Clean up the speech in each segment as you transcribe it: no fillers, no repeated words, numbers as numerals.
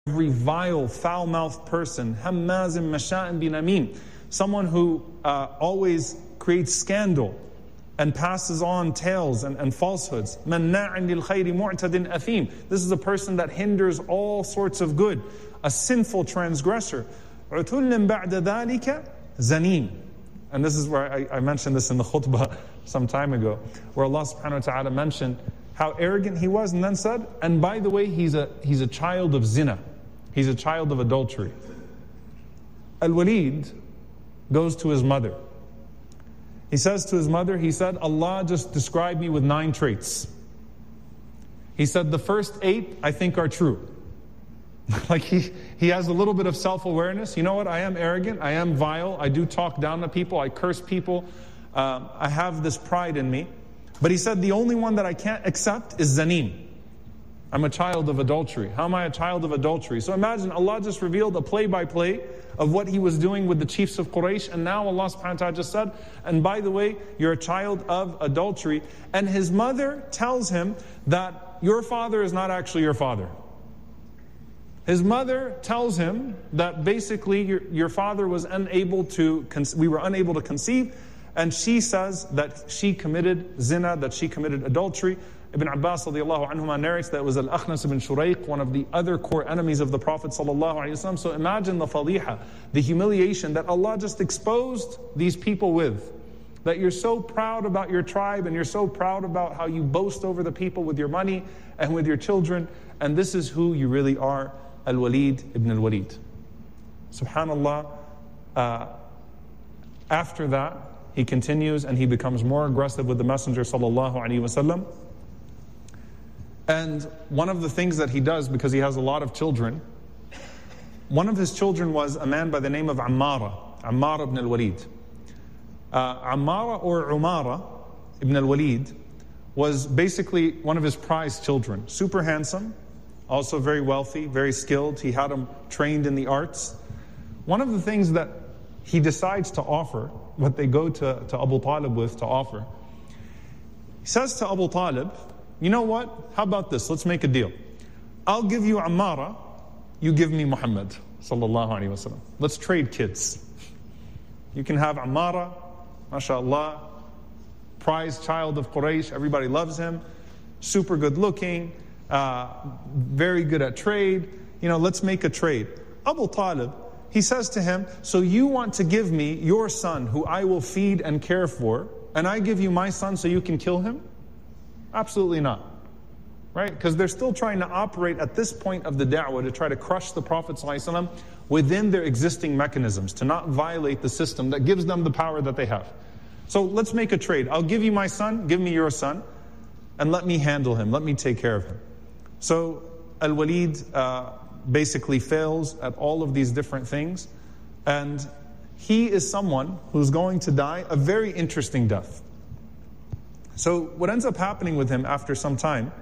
every vile, foul-mouthed person, hammazin masha'in binamim, someone who always creates scandal and passes on tales and falsehoods. Manna'in lil khayri mu'tadin athim. This is a person that hinders all sorts of good, a sinful transgressor. Utullin ba'da dhalika zanim. And this is where I mentioned this in the khutbah some time ago, where Allah subhanahu wa ta'ala mentioned how arrogant he was, and then said, and by the way, he's a child of zina. He's a child of adultery. Al-Walid goes to his mother. He says to his mother, he said, Allah just described me with 9 traits. He said, the first 8 I think are true. Like he has a little bit of self-awareness. You know what? I am arrogant. I am vile. I do talk down to people. I curse people. I have this pride in me. But he said, the only one that I can't accept is zanim. I'm a child of adultery. How am I a child of adultery? So imagine Allah just revealed a play-by-play of what he was doing with the chiefs of Quraysh. And now Allah subhanahu wa ta'ala just said, and by the way, you're a child of adultery. And his mother tells him that your father is not actually your father. His mother tells him that basically your father was we were unable to conceive, and she says that she committed zina, that she committed adultery. Ibn Abbas radiallahu anhuma narrates that it was Al-Akhnas ibn Shuraiq, one of the other core enemies of the Prophet sallallahu alaihi wasallam. So imagine the fadiha, the humiliation that Allah just exposed these people with. That you're so proud about your tribe, and you're so proud about how you boast over the people with your money and with your children, and this is who you really are. Al-Walid ibn al-Walid. Subhanallah, after that, he continues and he becomes more aggressive with the Messenger sallallahu alaihi wasallam. And one of the things that he does, because he has a lot of children, one of his children was a man by the name of Ammar ibn al-Walid. Ammar or Umara ibn al-Walid was basically one of his prized children. Super handsome, also very wealthy, very skilled. He had him trained in the arts. One of the things that he decides to offer, what they go to Abu Talib with to offer, he says to Abu Talib, you know what? How about this? Let's make a deal. I'll give you Ammara, you give me Muhammad sallallahu alaihi wasallam. Let's trade kids. You can have Ammara, mashallah, prized child of Quraysh, everybody loves him, super good looking, very good at trade. You know, let's make a trade. Abu Talib, he says to him, so you want to give me your son who I will feed and care for, and I give you my son so you can kill him? Absolutely not. Right? Because they're still trying to operate at this point of the da'wah to try to crush the Prophet ﷺ within their existing mechanisms, to not violate the system that gives them the power that they have. So let's make a trade. I'll give you my son, give me your son, and let me handle him, let me take care of him. So Al-Walid basically fails at all of these different things, and he is someone who's going to die a very interesting death. So what ends up happening with him after some time,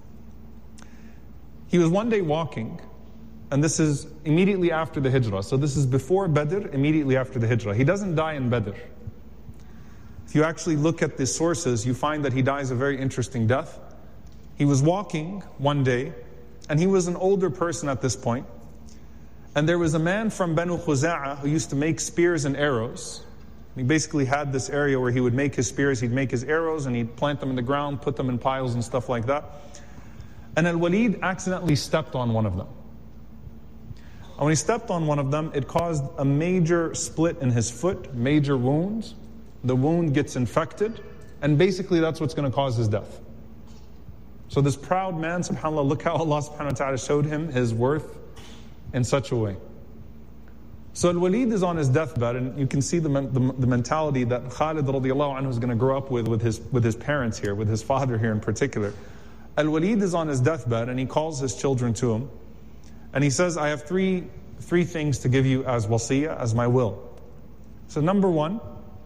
he was one day walking, and this is immediately after the Hijrah. So this is before Badr, immediately after the Hijrah. He doesn't die in Badr. If you actually look at the sources, you find that he dies a very interesting death. He was walking one day, and he was an older person at this point. And there was a man from Banu Khuza'ah who used to make spears and arrows. He basically had this area where he would make his spears, he'd make his arrows, and he'd plant them in the ground, put them in piles and stuff like that. And Al-Walid accidentally stepped on one of them. And when he stepped on one of them, it caused a major split in his foot, major wounds. The wound gets infected, and basically that's what's going to cause his death. So this proud man, subhanAllah, look how Allah subhanahu wa ta'ala showed him his worth in such a way. So Al-Walid is on his deathbed, and you can see the mentality that Khalid radiallahu anhu is going to grow up with his parents here, with his father here in particular. Al-Walid is on his deathbed, and he calls his children to him, and he says, I have three things to give you as wasiyah, as my will. So number one,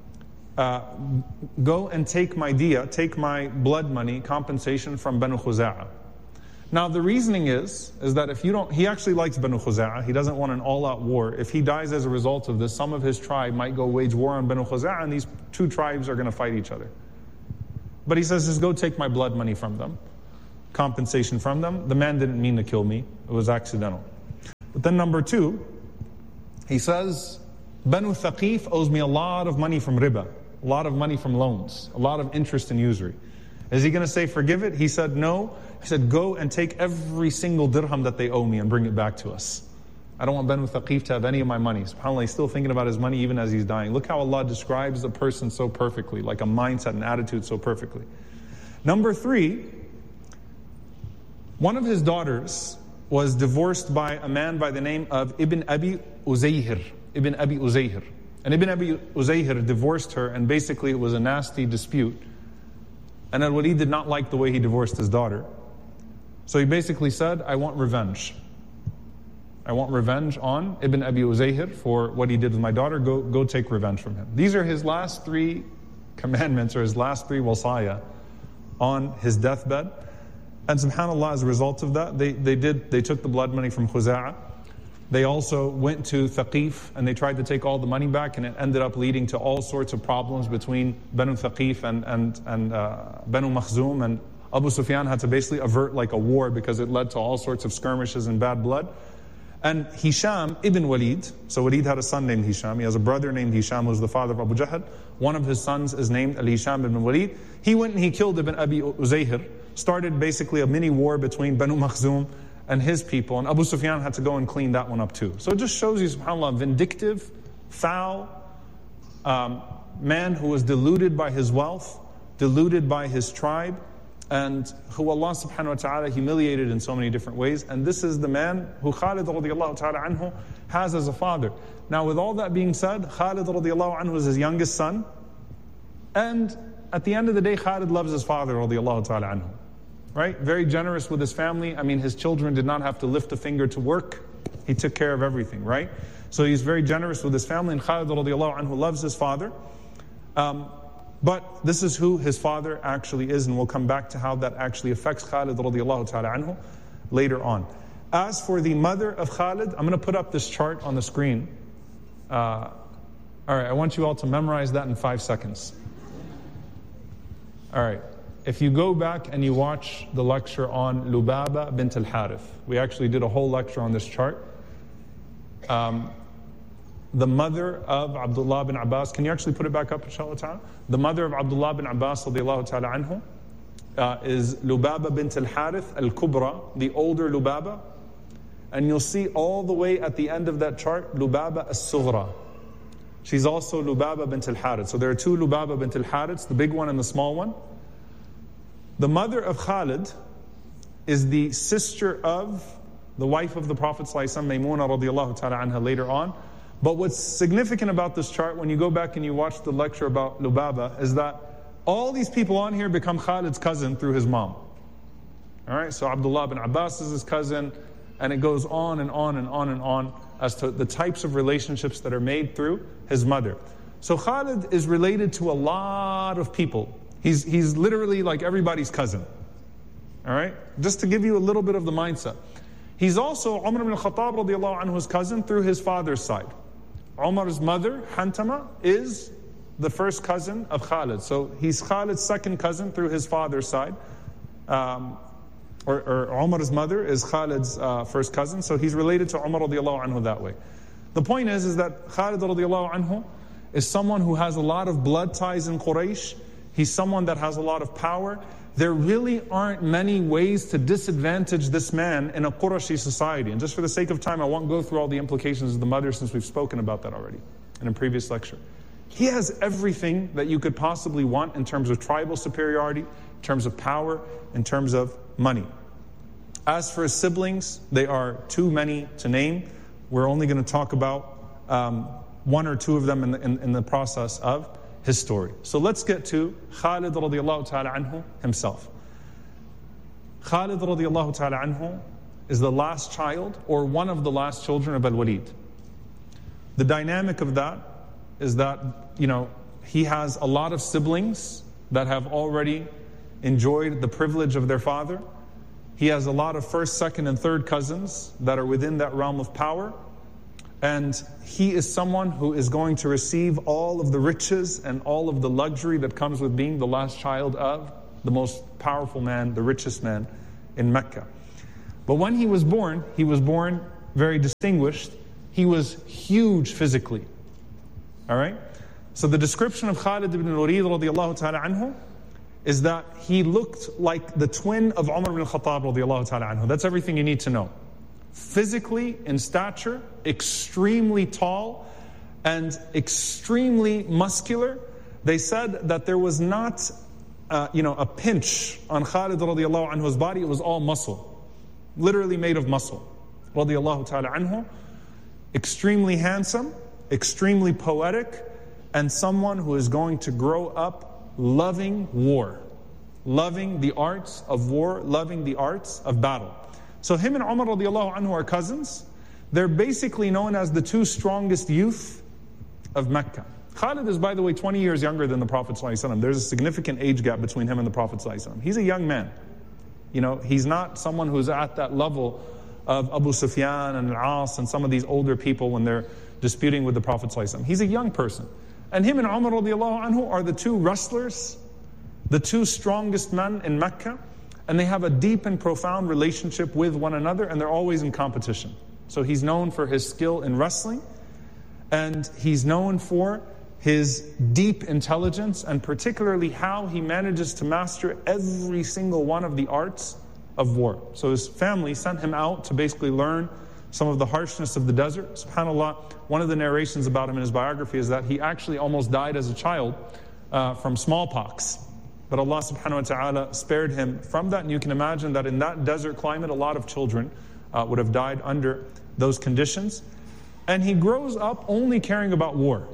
go and take my diya, take my blood money compensation from Banu Khuza'ah. Now the reasoning is that if you don't, he actually likes Banu Khuza'ah, he doesn't want an all-out war. If he dies as a result of this, some of his tribe might go wage war on Banu Khuza'ah, and these two tribes are going to fight each other. But he says, just go take my blood money from them, compensation from them. The man didn't mean to kill me, it was accidental. then number two, he says, Banu Thaqif owes me a lot of money from riba, a lot of money from loans, a lot of interest and usury. Is he going to say forgive it? He said no. He said go and take every single dirham that they owe me and bring it back to us. I don't want Banu Thaqif to have any of my money. SubhanAllah, he's still thinking about his money even as he's dying. Look how Allah describes a person so perfectly, like a mindset and attitude so perfectly. Number three, one of his daughters was divorced by a man by the name of Ibn Abi Uzayhir. Ibn Abi Uzayhir. And Ibn Abi Uzayhir divorced her, and basically it was a nasty dispute. And Al-Walid did not like the way he divorced his daughter. So he basically said, I want revenge. I want revenge on Ibn Abi Uzayhir for what he did with my daughter. Go take revenge from him. These are his last three commandments, or his last three wasaya on his deathbed. And subhanAllah, as a result of that, they took the blood money from Khuza'a. They also went to Thaqif and they tried to take all the money back, and it ended up leading to all sorts of problems between Banu Thaqif and Banu Makhzum, and Abu Sufyan had to basically avert like a war because it led to all sorts of skirmishes and bad blood. And Hisham ibn Walid, so Walid had a son named Hisham, he has a brother named Hisham who's the father of Abu Jahl. One of his sons is named Al-Hisham ibn Walid. He went and he killed Ibn Abi Uzayhir, started basically a mini war between Banu Makhzum and his people, and Abu Sufyan had to go and clean that one up too. So it just shows you, subhanAllah, vindictive, foul man who was deluded by his wealth, deluded by his tribe, and who Allah subhanahu wa ta'ala humiliated in so many different ways. And this is the man who Khalid radiallahu ta'ala anhu has as a father. Now with all that being said, Khalid radiallahu anhu is his youngest son, and at the end of the day, Khalid loves his father radiallahu ta'ala anhu. Right? Very generous with his family. I mean, his children did not have to lift a finger to work. He took care of everything, right? So he's very generous with his family, and Khalid radiallahu anhu loves his father. But this is who his father actually is, and we'll come back to how that actually affects Khalid radiallahu ta'ala anhu later on. As for the mother of Khalid, I'm going to put up this chart on the screen. All right, I want you all to memorize that in 5 seconds. All right. If you go back and you watch the lecture on Lubaba bint al-Harith, we actually did a whole lecture on this chart. The mother of Abdullah bin Abbas, can you actually put it back up, inshallah ta'ala? The mother of Abdullah bin Abbas radiallahu ta'ala anhu is Lubaba bint al-Harith al-Kubra, the older Lubaba. And you'll see all the way at the end of that chart, Lubaba as-Sughra. She's also Lubaba bint al-Harith. So there are two Lubaba bint al-Harith, the big one and the small one. The mother of Khalid is the sister of the wife of the Prophet ﷺ, Maymuna radiallahu ta'ala anha, later on. But what's significant about this chart, when you go back and you watch the lecture about Lubaba, is that all these people on here become Khalid's cousin through his mom. All right, so Abdullah bin Abbas is his cousin, and it goes on and on and on and on as to the types of relationships that are made through his mother. So Khalid is related to a lot of people. He's literally like everybody's cousin. All right? Just to give you a little bit of the mindset. He's also Umar ibn Khattab radiallahu anhu's cousin through his father's side. Umar's mother, Hantama, is the first cousin of Khalid. So he's Khalid's second cousin through his father's side. Or Umar's mother is Khalid's first cousin. So he's related to Umar radiallahu anhu that way. The point is that Khalid radiallahu anhu is someone who has a lot of blood ties in Quraysh. He's someone that has a lot of power. There really aren't many ways to disadvantage this man in a Qurashi society. And just for the sake of time, I won't go through all the implications of the mother, since we've spoken about that already in a previous lecture. He has everything that you could possibly want in terms of tribal superiority, in terms of power, in terms of money. As for his siblings, they are too many to name. We're only going to talk about one or two of them in the process of his story. So let's get to Khalid radiallahu ta'ala anhu himself. Khalid radiallahu ta'ala anhu is the last child, or one of the last children of Al-Walid. The dynamic of that is that, he has a lot of siblings that have already enjoyed the privilege of their father. He has a lot of first, second, and third cousins that are within that realm of power. And he is someone who is going to receive all of the riches and all of the luxury that comes with being the last child of the most powerful man, the richest man in Mecca. But when he was born very distinguished. He was huge physically. All right? So the description of Khalid ibn al-Walid radiallahu ta'ala anhu is that he looked like the twin of Umar ibn al-Khattab radiallahu ta'ala anhu. That's everything you need to know. Physically, in stature, extremely tall and extremely muscular. They said that there was not a pinch on Khalid radiallahu anhu's body. It was all muscle. Literally made of muscle. Radiallahu ta'ala anhu. Extremely handsome, extremely poetic, and someone who is going to grow up loving war. Loving the arts of war, loving the arts of battle. So him and Umar radiallahu anhu are cousins. They're basically known as the two strongest youth of Mecca. Khalid is, by the way, 20 years younger than the Prophet ﷺ. There's a significant age gap between him and the Prophet ﷺ. He's a young man. He's not someone who's at that level of Abu Sufyan and Al-As and some of these older people when they're disputing with the Prophet ﷺ. He's a young person. And him and Umar radiallahu anhu are the two wrestlers, the two strongest men in Mecca, and they have a deep and profound relationship with one another, and they're always in competition. So he's known for his skill in wrestling, and he's known for his deep intelligence, and particularly how he manages to master every single one of the arts of war. So his family sent him out to basically learn some of the harshness of the desert. SubhanAllah, one of the narrations about him in his biography is that he actually almost died as a child from smallpox. But Allah subhanahu wa ta'ala spared him from that. And you can imagine that in that desert climate, a lot of children would have died under those conditions. And he grows up only caring about war.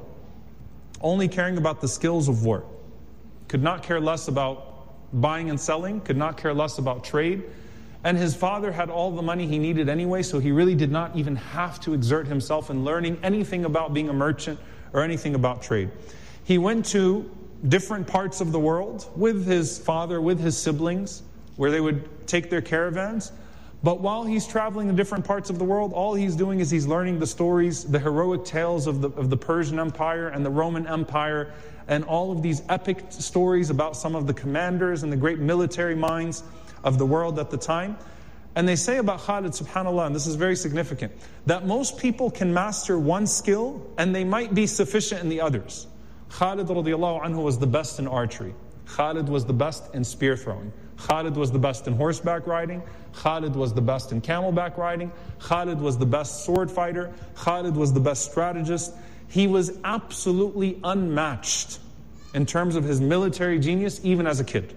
Only caring about the skills of war. Could not care less about buying and selling, could not care less about trade. And his father had all the money he needed anyway, so he really did not even have to exert himself in learning anything about being a merchant or anything about trade. He went to different parts of the world with his father, with his siblings, where they would take their caravans. But while he's traveling in different parts of the world, all he's doing is he's learning the stories, the heroic tales of the Persian Empire and the Roman Empire, and all of these epic stories about some of the commanders and the great military minds of the world at the time. And they say about Khalid, subhanAllah, and this is very significant, that most people can master one skill and they might be sufficient in the others. Khalid radiallahu anhu was the best in archery. Khalid was the best in spear throwing. Khalid was the best in horseback riding. Khalid was the best in camelback riding. Khalid was the best sword fighter. Khalid was the best strategist. He was absolutely unmatched in terms of his military genius, even as a kid.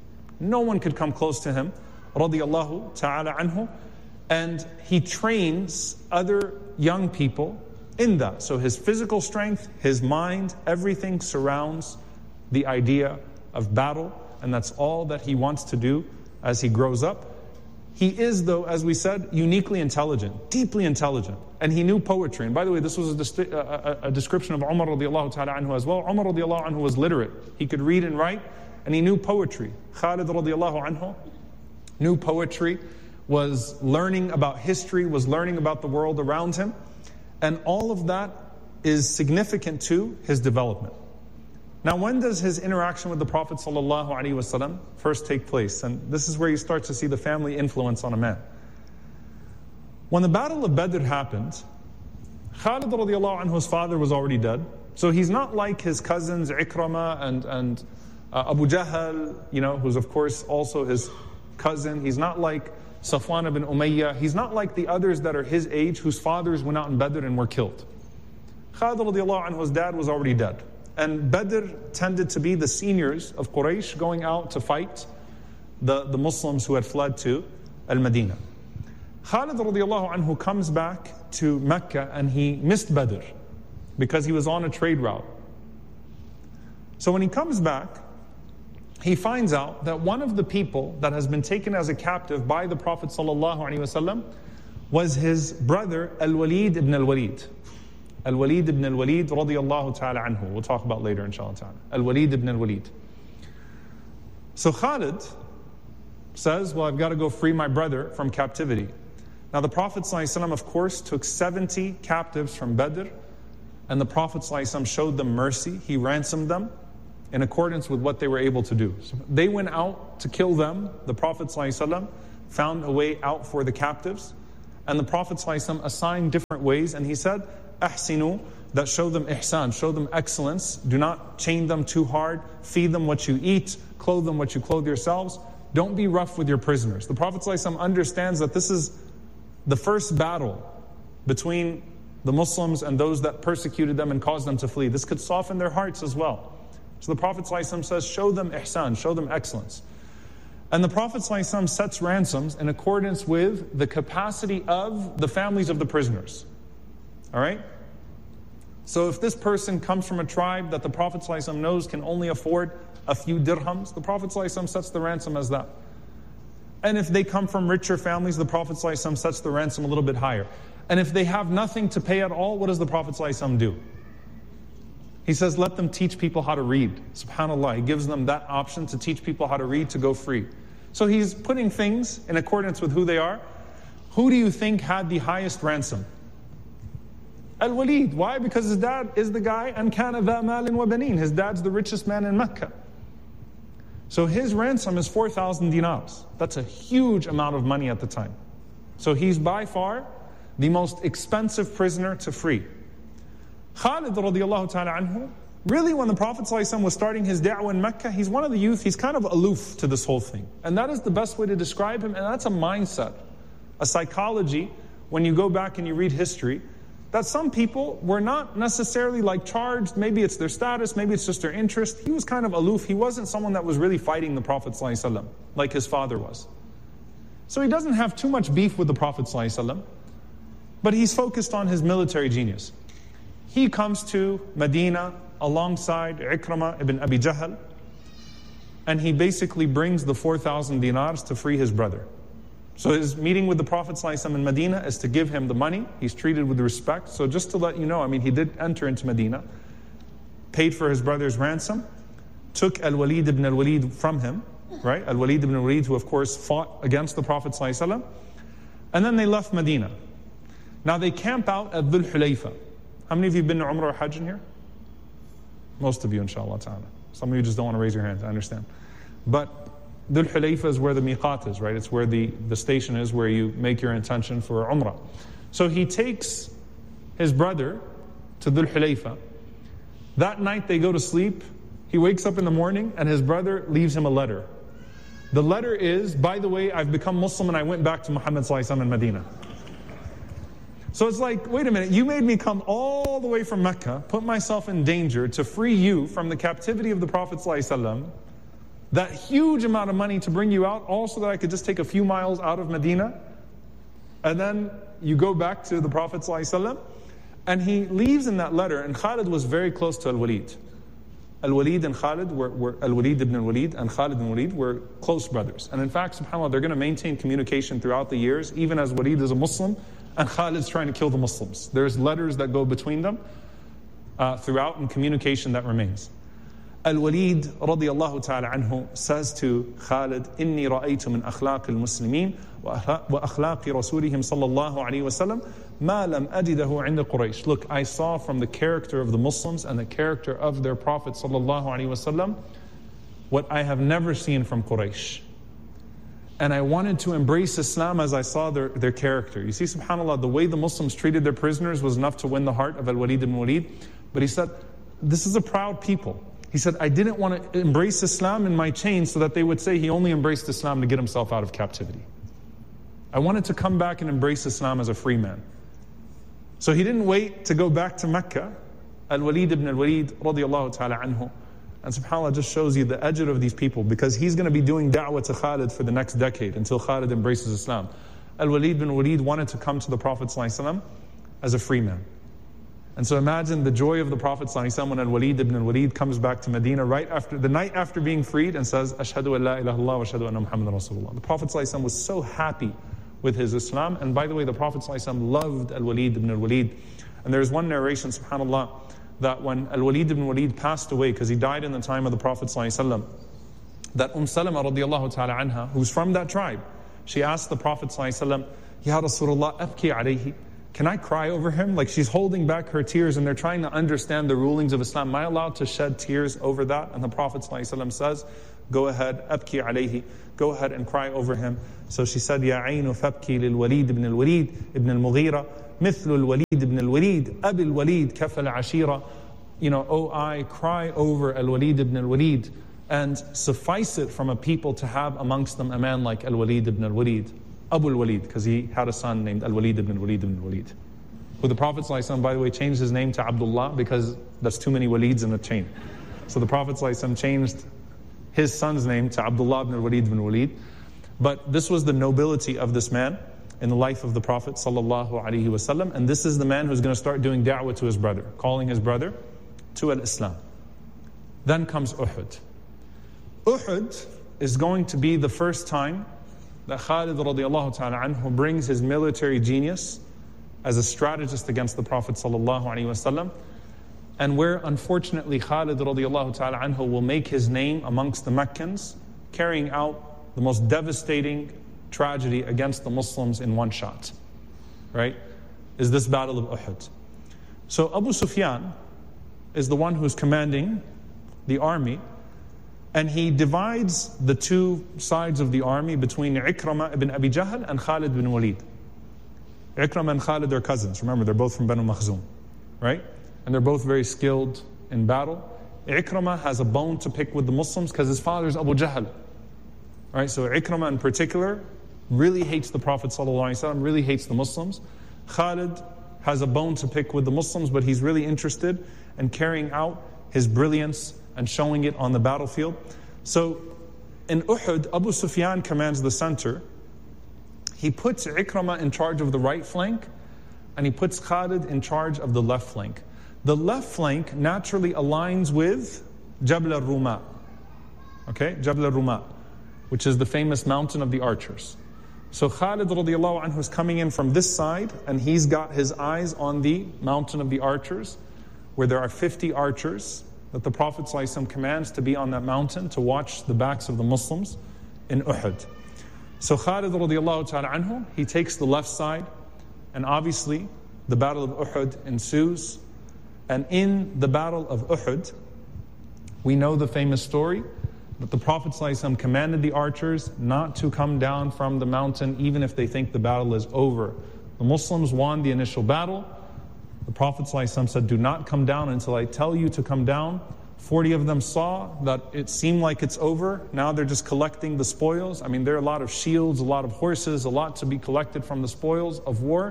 No one could come close to him, radiyallahu ta'ala anhu. And he trains other young people in that. So his physical strength, his mind, everything surrounds the idea of battle. And that's all that he wants to do as he grows up. He is, though, as we said, uniquely intelligent, deeply intelligent. And he knew poetry. And by the way, this was a description of Umar radiallahu ta'ala anhu as well. Umar radiallahu anhu was literate. He could read and write, and he knew poetry. Khalid radiallahu anhu knew poetry, was learning about history, was learning about the world around him. And all of that is significant to his development. Now, when does his interaction with the Prophet ﷺ first take place? And this is where you start to see the family influence on a man. When the Battle of Badr happened, Khalid radiallahu anhu's father was already dead. So he's not like his cousins Ikrama and Abu Jahl, who's of course also his cousin. He's not like Safwan ibn Umayyah. He's not like the others that are his age whose fathers went out in Badr and were killed. Khalid radiallahu anhu's dad was already dead. And Badr tended to be the seniors of Quraysh going out to fight the Muslims who had fled to Al-Madinah. Khalid radiallahu anhu comes back to Mecca and he missed Badr because he was on a trade route. So when he comes back, he finds out that one of the people that has been taken as a captive by the Prophet ﷺ was his brother Al-Walid ibn Al-Walid. Al-Walid ibn Al-Walid radiyallahu ta'ala anhu. We'll talk about later inshallah ta'ala. Al-Walid ibn Al-Walid. So Khalid says, well, I've got to go free my brother from captivity. Now the Prophet ﷺ, of course, took 70 captives from Badr, and the Prophet ﷺ showed them mercy. He ransomed them in accordance with what they were able to do. So they went out to kill them. The Prophet ﷺ found a way out for the captives. And the Prophet ﷺ assigned different ways, and he said, "Ahsinu," that show them ihsan, show them excellence. Do not chain them too hard. Feed them what you eat. Clothe them what you clothe yourselves. Don't be rough with your prisoners. The Prophet ﷺ understands that this is the first battle between the Muslims and those that persecuted them and caused them to flee. This could soften their hearts as well. So the Prophet ﷺ says, show them ihsan, show them excellence. And the Prophet ﷺ sets ransoms in accordance with the capacity of the families of the prisoners. All right? So if this person comes from a tribe that the Prophet ﷺ knows can only afford a few dirhams, the Prophet ﷺ sets the ransom as that. And if they come from richer families, the Prophet ﷺ sets the ransom a little bit higher. And if they have nothing to pay at all, what does the Prophet ﷺ do? He says, let them teach people how to read. SubhanAllah, he gives them that option to teach people how to read, to go free. So he's putting things in accordance with who they are. Who do you think had the highest ransom? Al-Walid. Why? Because his dad is the guy, and kana dha malin wa banin. His dad's the richest man in Mecca. So his ransom is 4,000 dinars. That's a huge amount of money at the time. So he's by far the most expensive prisoner to free. Khalid radiallahu ta'ala anhu, really when the Prophet ﷺ was starting his da'wah in Mecca, he's one of the youth, he's kind of aloof to this whole thing. And that is the best way to describe him, and that's a mindset, a psychology, when you go back and you read history, that some people were not necessarily like charged, maybe it's their status, maybe it's just their interest. He was kind of aloof, he wasn't someone that was really fighting the Prophet ﷺ, like his father was. So he doesn't have too much beef with the Prophet ﷺ, but he's focused on his military genius. He comes to Medina alongside Ikramah ibn Abi Jahl, and he basically brings the 4,000 dinars to free his brother. So his meeting with the Prophet ﷺ in Medina is to give him the money. He's treated with respect. So just to let you know, he did enter into Medina, paid for his brother's ransom, took Al-Walid ibn Al-Walid from him, right? Al-Walid ibn Al-Walid, who of course fought against the Prophet ﷺ, and then they left Medina. Now they camp out at Dhul Hulayfa. How many of you have been to Umrah or Hajj in here? Most of you, inshallah ta'ala. Some of you just don't want to raise your hands, I understand. But Dhul Hulayfa is where the miqat is, right? It's where the station is where you make your intention for Umrah. So he takes his brother to Dhul Hulayfa. That night they go to sleep. He wakes up in the morning and his brother leaves him a letter. The letter is, by the way, I've become Muslim and I went back to Muhammad sallallahu alaihi wasallam in Medina. So it's like, wait a minute, you made me come all the way from Mecca, put myself in danger to free you from the captivity of the Prophet ﷺ, that huge amount of money to bring you out, all so that I could just take a few miles out of Medina, and then you go back to the Prophet ﷺ, and he leaves in that letter, and Khalid was very close to Al-Walid. Al-Walid and Khalid were Al-Walid ibn Al-Walid and Khalid ibn Walid were close brothers. And in fact, subhanAllah, they're going to maintain communication throughout the years, even as Walid is a Muslim, and Khalid's trying to kill the Muslims. There's letters that go between them throughout, and communication that remains. Al-Walid radiyallahu ta'ala anhu says to Khalid, إِنِّي رَأَيْتُ مِنْ أَخْلَاقِ الْمُسْلِمِينَ وَأَخْلَاقِ رَسُولِهِمْ صَلَّى اللَّهُ عَلَيْهِ وَسَلَّمَ مَا لَمْ أَجِدَهُ عِنْدَ قُرَيْشٍ. Look, I saw from the character of the Muslims and the character of their Prophet sallallahu alaihi wasallam what I have never seen from Quraysh. And I wanted to embrace Islam as I saw their character. You see, subhanAllah, the way the Muslims treated their prisoners was enough to win the heart of Al-Walid ibn Walid. But he said, this is a proud people. He said, I didn't want to embrace Islam in my chains so that they would say he only embraced Islam to get himself out of captivity. I wanted to come back and embrace Islam as a free man. So he didn't wait to go back to Mecca. Al-Walid ibn Al-Walid radiyallahu ta'ala anhu. And subhanAllah, just shows you the ajr of these people, because he's going to be doing da'wah to Khalid for the next decade until Khalid embraces Islam. Al-Walid bin Walid wanted to come to the Prophet ﷺ as a free man. And so imagine the joy of the Prophet ﷺ when Al-Walid ibn Al-Walid comes back to Medina right after the night after being freed and says, Ashhadu an la ilaha illallah wa ashhadu anna Muhammadan Rasulullah. The Prophet ﷺ was so happy with his Islam. And by the way, the Prophet ﷺ loved Al-Walid ibn Al-Walid. And there's one narration, subhanAllah, that when Al-Walid ibn Walid passed away, because he died in the time of the Prophet ﷺ, that Salama radiallahu ta'ala anha, who's from that tribe, she asked the Prophet ﷺ, Ya Rasulullah, abki alayhi. Can I cry over him? Like she's holding back her tears and they're trying to understand the rulings of Islam. Am I allowed to shed tears over that? And the Prophet ﷺ says, go ahead, أبكي عليه, go ahead and cry over him. So she said, يا عين فابكي للوليد بن الوليد ابن المغيرة مثل الوليد بن الوليد أبي الوليد كفل عشيرة. Oh, I cry over al-Walid ibn al-Walid, and suffice it from a people to have amongst them a man like al-Walid ibn al-Walid, Abu al-Walid, because he had a son named al-Walid ibn al-Walid ibn al-Walid, who the Prophet ﷺ, by the way, changed his name to Abdullah because that's too many Walids in a chain. So the Prophet ﷺ changed his son's name to Abdullah ibn al-Walid ibn al-Walid. But this was the nobility of this man in the life of the Prophet ﷺ, and this is the man who's going to start doing da'wah to his brother, calling his brother to al-Islam. Then comes Uhud. Uhud is going to be the first time that Khalid radiallahu ta'ala anhu brings his military genius as a strategist against the Prophet sallallahu alaihi wasallam, and where unfortunately Khalid radiallahu ta'ala anhu will make his name amongst the Meccans, carrying out the most devastating tragedy against the Muslims in one shot. Right? Is this battle of Uhud. So Abu Sufyan is the one who's commanding the army, and he divides the two sides of the army between Ikrama ibn Abi Jahl and Khalid bin Walid. Ikrama and Khalid are cousins. Remember, they're both from Banu Makhzum, right? And they're both very skilled in battle. Ikrama has a bone to pick with the Muslims because his father is Abu Jahl. Right? So Ikrama in particular really hates the Prophet ﷺ, really hates the Muslims. Khalid has a bone to pick with the Muslims, but he's really interested in carrying out his brilliance and showing it on the battlefield. So in Uhud, Abu Sufyan commands the center. He puts Ikrama in charge of the right flank, and he puts Khalid in charge of the left flank. The left flank naturally aligns with Jabal al-Ruma. Okay, Jabal al-Ruma, which is the famous mountain of the archers. So Khalid radiallahu anhu is coming in from this side, and he's got his eyes on the mountain of the archers, where there are 50 archers that the Prophet ﷺ commands to be on that mountain to watch the backs of the Muslims in Uhud. So Khalid radiallahu ta'ala anhu, he takes the left side, and obviously the battle of Uhud ensues. And in the battle of Uhud, we know the famous story that the Prophet ﷺ commanded the archers not to come down from the mountain even if they think the battle is over. The Muslims won the initial battle. The Prophet ﷺ said, do not come down until I tell you to come down. 40 of them saw that it seemed like it's over. Now they're just collecting the spoils. I mean, there are a lot of shields, a lot of horses, a lot to be collected from the spoils of war.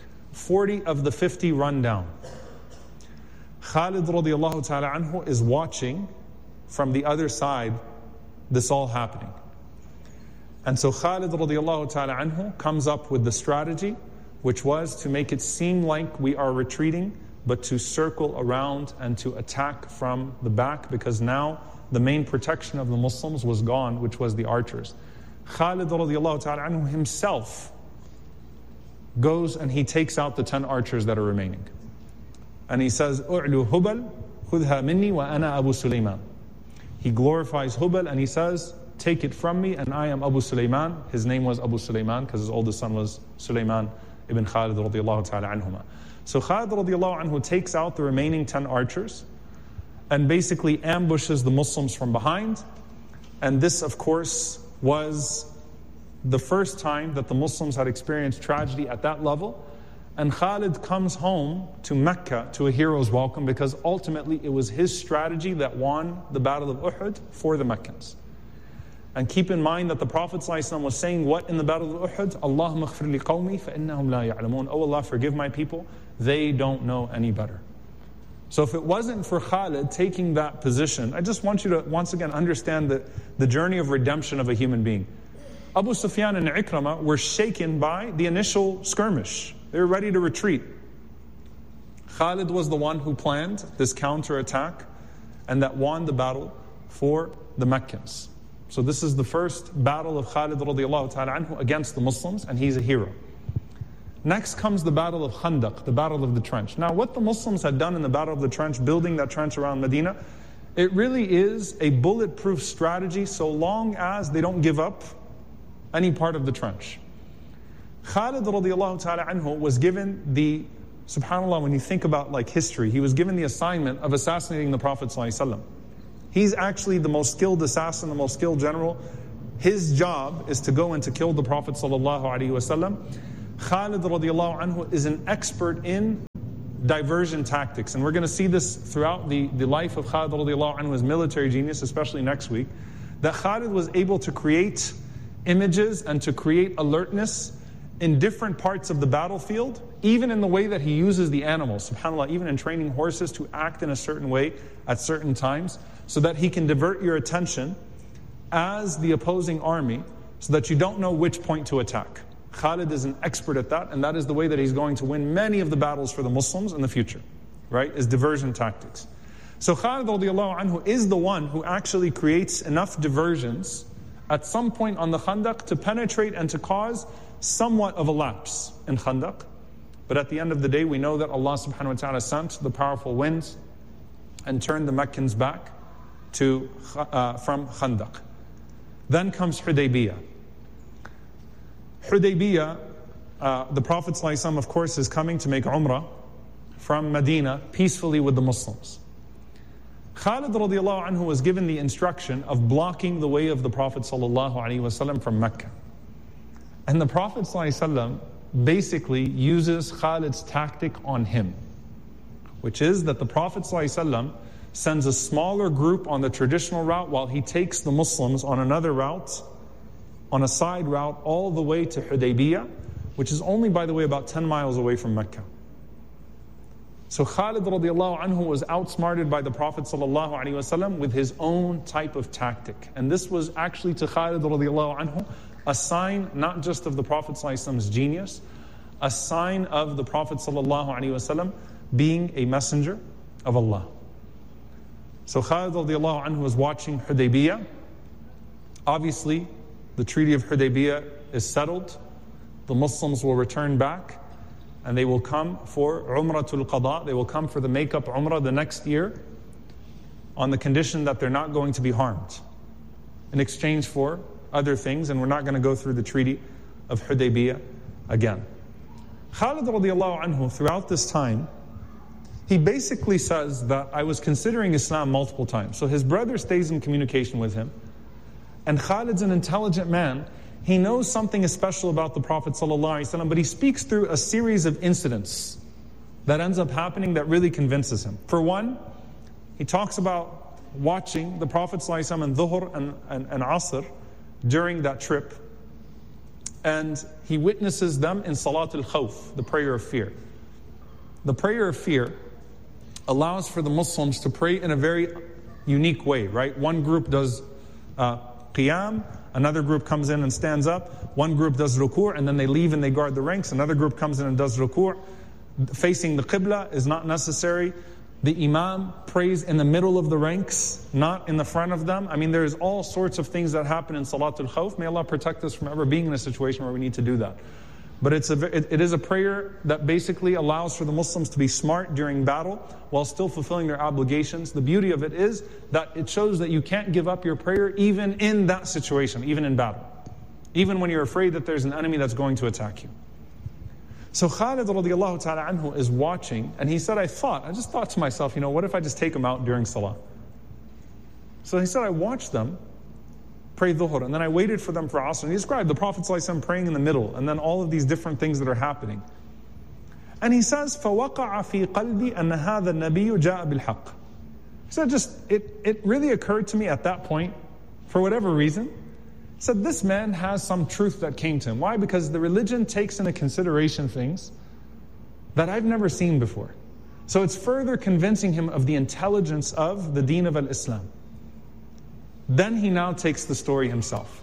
40 of the 50 run down. Khalid radiallahu ta'ala anhu is watching from the other side this all happening. And so Khalid radiallahu ta'ala anhu comes up with the strategy, which was to make it seem like we are retreating, but to circle around and to attack from the back, because now the main protection of the Muslims was gone, which was the archers. Khalid radiallahu ta'ala anhu himself goes and he takes out the 10 archers that are remaining. And he says, "U'lu Hubal, khudha minni wa ana Abu Sulaiman." He glorifies Hubal and he says, take it from me and I am Abu Sulaiman. His name was Abu Sulaiman because his oldest son was Sulaiman ibn Khalid radiallahu ta'ala anhuma. So Khalid radiallahu anhu takes out the remaining 10 archers and basically ambushes the Muslims from behind. And this, of course, was the first time that the Muslims had experienced tragedy at that level. And Khalid comes home to Mecca to a hero's welcome because ultimately it was his strategy that won the battle of Uhud for the Meccans. And keep in mind that the Prophet ﷺ was saying what in the battle of Uhud? Allahumma ighfir li qawmi fa innahum la ya'lamun. Oh Allah, forgive my people, they don't know any better. So if it wasn't for Khalid taking that position, I just want you to once again understand the journey of redemption of a human being. Abu Sufyan and Ikrama were shaken by the initial skirmish. They were ready to retreat. Khalid was the one who planned this counterattack and that won the battle for the Meccans. So this is the first battle of Khalid radiallahu ta'ala anhu against the Muslims, and he's a hero. Next comes the battle of Khandaq, the battle of the trench. Now what the Muslims had done in the battle of the trench, building that trench around Medina, it really is a bulletproof strategy so long as they don't give up any part of the trench. Khalid radiallahu ta'ala anhu was given the, subhanAllah, when you think about like history, he was given the assignment of assassinating the Prophet ﷺ. He's actually the most skilled assassin, the most skilled general. His job is to go and to kill the Prophet ﷺ. Khalid radiallahu anhu is an expert in diversion tactics. And we're going to see this throughout the life of Khalid radiallahu anhu, his military genius, especially next week, that Khalid was able to create images and to create alertness in different parts of the battlefield, even in the way that he uses the animals, subhanAllah, even in training horses to act in a certain way at certain times, so that he can divert your attention as the opposing army, so that you don't know which point to attack. Khalid is an expert at that, and that is the way that he's going to win many of the battles for the Muslims in the future, right? Is diversion tactics. So Khalid radiallahu anhu is the one who actually creates enough diversions at some point on the Khandaq to penetrate and to cause somewhat of a lapse in Khandaq. But at the end of the day, we know that Allah subhanahu wa ta'ala sent the powerful winds and turned the Meccans back to from Khandaq. Then comes Hudaybiyah. Hudaybiyah, the Prophet ﷺ, of course, is coming to make Umrah from Medina peacefully with the Muslims. Khalid radiallahu anhu was given the instruction of blocking the way of the Prophet ﷺ from Mecca. And the Prophet ﷺ basically uses Khalid's tactic on him, which is that the Prophet ﷺ sends a smaller group on the traditional route while he takes the Muslims on another route, on a side route, all the way to Hudaybiyah, which is only, by the way, about 10 miles away from Mecca. So Khalid radiallahu anhu was outsmarted by the Prophet ﷺ with his own type of tactic. And this was actually to Khalid radiallahu anhu a sign not just of the Prophet ﷺ's genius, a sign of the Prophet ﷺ being a messenger of Allah. So Khalid radiallahu anhu was watching Hudaybiyah. Obviously, the Treaty of Hudaybiyah is settled. The Muslims will return back and they will come for Umratul Qada. They will come for the makeup Umrah the next year on the condition that they're not going to be harmed in exchange for other things, and we're not going to go through the Treaty of Hudaybiyah again. Khalid radiallahu anhu, throughout this time, he basically says that I was considering Islam multiple times. So his brother stays in communication with him. And Khalid's an intelligent man. He knows something is special about the Prophet ﷺ, but he speaks through a series of incidents that ends up happening that really convinces him. For one, he talks about watching the Prophet ﷺ in Dhuhr and Asr during that trip. And he witnesses them in Salatul Khawf, the prayer of fear. The prayer of fear allows for the Muslims to pray in a very unique way, right? One group does qiyam, another group comes in and stands up, one group does ruku', and then they leave and they guard the ranks, another group comes in and does ruku'. Facing the qibla is not necessary. The imam prays in the middle of the ranks, not in the front of them. I mean, there's all sorts of things that happen in Salatul Khawf. May Allah protect us from ever being in a situation where we need to do that. But it is a prayer that basically allows for the Muslims to be smart during battle while still fulfilling their obligations. The beauty of it is that it shows that you can't give up your prayer even in that situation, even in battle. Even when you're afraid that there's an enemy that's going to attack you. So Khalid radiallahu ta'ala anhu is watching, and he said, I just thought to myself, what if I just take them out during Salah? So he said, I watched them pray Dhuhr, and then I waited for them for Asr. And he described the Prophet ﷺ praying in the middle, and then all of these different things that are happening. And he says, فَوَقَعَ فِي قَلْبِي أَنَّ هَذَا النَّبِيُّ جَاءَ بِالْحَقِّ. He said, it really occurred to me at that point, for whatever reason, he said, this man has some truth that came to him. Why? Because the religion takes into consideration things that I've never seen before. So it's further convincing him of the intelligence of the deen of al-Islam. Then he now takes the story himself.